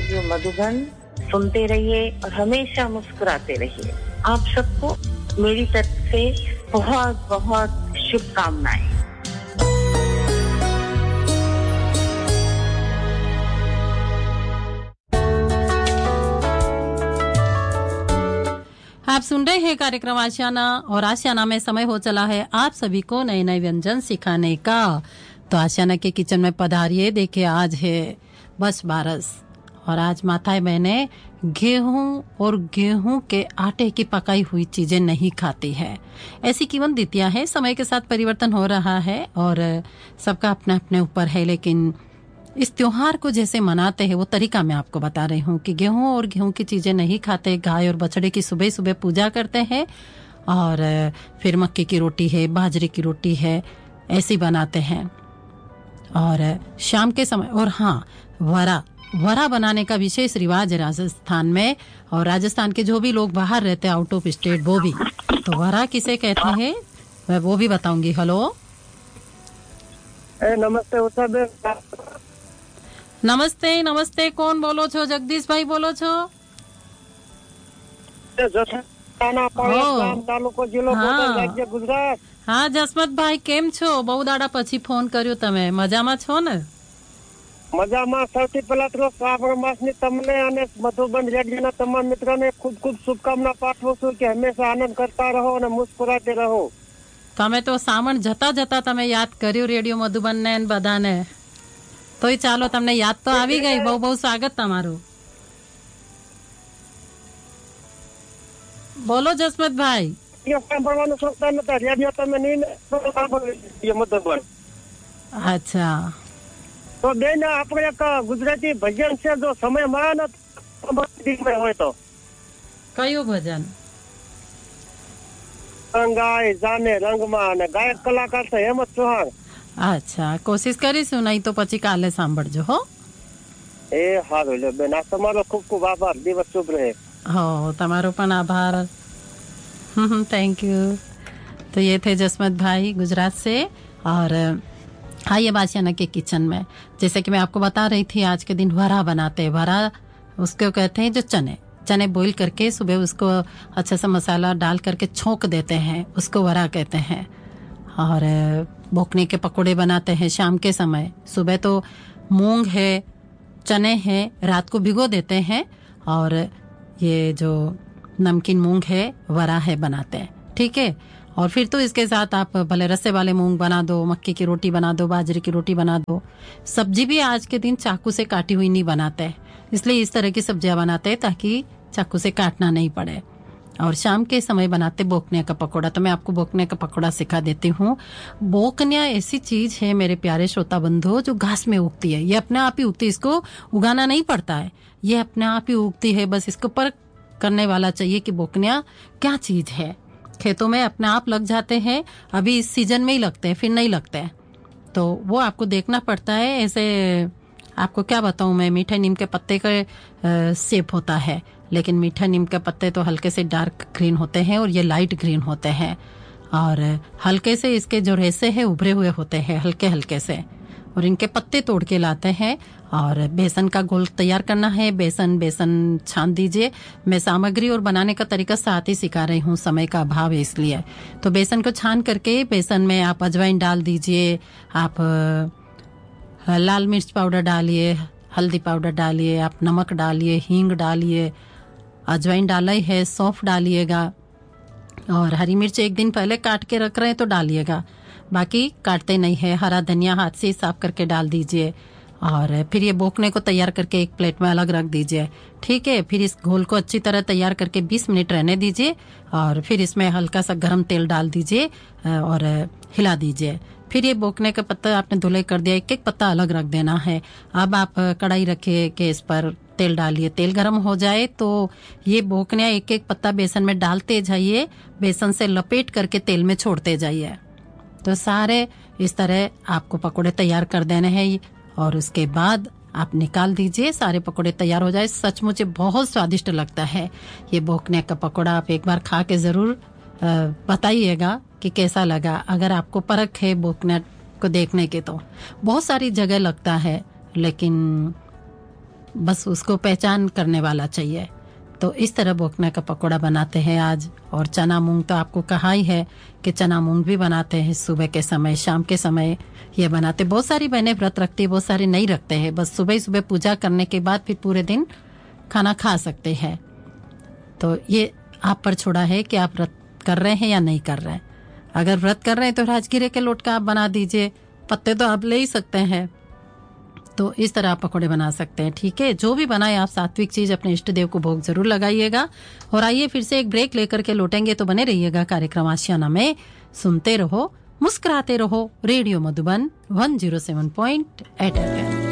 Radio Madhuban सुनते रहिए और हमेशा मुस्कुराते रहिए। आप सबको मेरी तरफ से बहुत बहुत शुभकामनाएं। आप सुन रहे हैं कार्यक्रम आशियाना और आशियाना में समय हो चला है आप सभी को नए नए व्यंजन सिखाने का। तो आशियाना के किचन में पधारिए। देखिए आज है बस बारस और आज माताएं बहनें गेहूं और गेहूं के आटे की पकाई हुई चीजें नहीं खाती है। ऐसी किंवदंतियां हैं। समय के साथ परिवर्तन हो रहा है और सबका अपने अपने ऊपर है, लेकिन इस त्योहार को जैसे मनाते हैं वो तरीका मैं आपको बता रही हूँ कि गेहूं और गेहूं की चीजें नहीं खाते। गाय और बछड़े की सुबह सुबह पूजा करते हैं और फिर मक्के की रोटी है, बाजरे की रोटी है, ऐसी बनाते हैं। और शाम के समय और हाँ, वरा बनाने का विशेष रिवाज है राजस्थान में। और राजस्थान के जो भी लोग बाहर रहते हैं आउट ऑफ स्टेट वो भी, तो वरा किसे कहते हैं मैं वो भी बताऊंगी। हेलो नमस्ते नमस्ते नमस्ते, कौन बोलो छो? जगदीश भाई बोलो छो? हाँ જસમત ભાઈ કેમ છો? બહુ દાડા પછી ફોન કર્યો તમે. મજામાં છો ને? મજામાં. સૌથી પહેલા તો શ્રાવણ માસની તમને અને મધુબન રેડિયોના તમામ મિત્રોને ખૂબ ખૂબ શુભકામના પાઠવું છું કે હંમેશા આનંદ કરતા રહો અને મુસ્કુરાતે રહો. તમે તો સાવણ જતા જતા તમે યાદ કર્યું રેડિયો મધુબનને ને બધાને. તોય ચાલો, તમને યાદ તો આવી ગઈ. બહુ બહુ સ્વાગત તમારું. બોલો જસમત ભાઈ. સાંભળવાનું શોખતા નતા રેડિયો તમે નહીં મધુબન. અચ્છા, તો બેન આપણે એક ગુજરાતી ભજન છે, જો સમય મળે ને હોય તો. કયું ભજન? રંગાય જાને રંગમાં અને ગાયક કલાકાર છે હેમંત ચૌહાણ. અચ્છા, કોશિશ કરીશું, નહીં તો પછી કાલે સાંભળજો હો. એ સારું લે બેન, આ તમારો ખૂબ ખૂબ આભાર. દિવસ શુભ રહે. हो, તમારો પણ આભાર. Thank you. तो ये थे जसमत भाई गुजरात से। और आइए आशियाना के किचन में, जैसे कि मैं आपको बता रही थी आज के दिन वरा बनाते हैं। वरा उसको कहते हैं जो चने बॉईल करके सुबह उसको अच्छा सा मसाला डाल करके छोंक देते हैं, उसको वरा कहते हैं। और बोकने के पकोड़े बनाते हैं शाम के समय। सुबह तो मूंग है, चने हैं, रात को भिगो देते हैं और ये जो नमकीन मूंग है वरा है बनाते हैं। ठीक है। और फिर तो इसके साथ आप भले रस्से वाले मूंग बना दो, मक्के की रोटी बना दो, बाजरे की रोटी बना दो। सब्जी भी आज के दिन चाकू से काटी हुई नहीं बनाते, इसलिए इस तरह की सब्जियां बनाते हैं ताकि चाकू से काटना नहीं पड़े। और शाम के समय बनाते बोकनिया का पकोड़ा। तो मैं आपको बोकनिया का पकोड़ा सिखा देती हूँ। बोकनिया ऐसी चीज है मेरे प्यारे श्रोता बंधु जो घास में उगती है। ये अपने आप ही उगती है, इसको उगाना नहीं पड़ता है, ये अपने आप ही उगती है। बस इसको परख करने वाला चाहिए कि बोकनिया क्या चीज है। खेतों में अपने आप लग जाते हैं, अभी इस सीजन में ही लगते हैं, फिर नहीं लगते हैं, तो वो आपको देखना पड़ता है। ऐसे आपको क्या बताऊं मैं, मीठे नीम के पत्ते का शेप होता है, लेकिन मीठा नीम के पत्ते तो हल्के से डार्क ग्रीन होते हैं और ये लाइट ग्रीन होते हैं। और हल्के से इसके जो रेसे हैं उभरे हुए होते हैं, हल्के हल्के से। और इनके पत्ते तोड़ के लाते हैं और बेसन का घोल तैयार करना है। बेसन छान दीजिए। मैं सामग्री और बनाने का तरीका साथ ही सिखा रही हूँ, समय का अभाव है इसलिए। तो बेसन को छान करके बेसन में आप अजवाइन डाल दीजिए, आप लाल मिर्च पाउडर डालिए, हल्दी पाउडर डालिए, आप नमक डालिए, हींग डालिए, अजवाइन डाला ही है, सौंफ डालिएगा और हरी मिर्च एक दिन पहले काट के रख रहे हैं तो डालिएगा, बाकी काटते नहीं है। हरा धनिया हाथ से साफ करके डाल दीजिए और फिर ये बोकने को तैयार करके एक प्लेट में अलग रख दीजिए। ठीक है। फिर इस घोल को अच्छी तरह तैयार करके 20 मिनट रहने दीजिए और फिर इसमें हल्का सा गर्म तेल डाल दीजिए और हिला दीजिए। फिर ये बोकने का पत्ता आपने धुलाई कर दिया, एक एक पत्ता अलग रख देना है। अब आप कढ़ाई रखिए, गैस पर तेल डालिए, तेल गर्म हो जाए तो ये बोकनिया एक एक पत्ता बेसन में डालते जाइए, बेसन से लपेट करके तेल में छोड़ते जाइए। तो सारे इस तरह आपको पकोड़े तैयार कर देने हैं और उसके बाद आप निकाल दीजिए। सारे पकोड़े तैयार हो जाए। सचमुच बहुत स्वादिष्ट लगता है ये बोकने का पकोड़ा। आप एक बार खा के जरूर बताइएगा कि कैसा लगा। अगर आपको परख है बोकने को देखने के तो बहुत सारी जगह लगता है, लेकिन बस उसको पहचान करने वाला चाहिए। तो इस तरह बोकना का पकौड़ा बनाते हैं आज। और चना मूंग तो आपको कहा ही है कि चना मूंग भी बनाते हैं, सुबह के समय, शाम के समय ये बनाते। बहुत सारी बहनें व्रत रखती है, बहुत सारी नहीं रखते हैं, बस सुबह सुबह पूजा करने के बाद फिर पूरे दिन खाना खा सकते हैं। तो ये आप पर छोड़ा है कि आप व्रत कर रहे हैं या नहीं कर रहे हैं। अगर व्रत कर रहे हैं तो राजगिरे के लोट का आप बना दीजिए, पत्ते तो आप ले ही सकते हैं। तो इस तरह आप पकौड़े बना सकते हैं, ठीक है। जो भी बनाए आप सात्विक चीज अपने इष्ट देव को भोग जरूर लगाइएगा। और आइए फिर से एक ब्रेक लेकर के लौटेंगे, तो बने रहिएगा कार्यक्रम आशियाना में। सुनते रहो, मुस्कुराते रहो। Radio Madhuban 107.8 FM।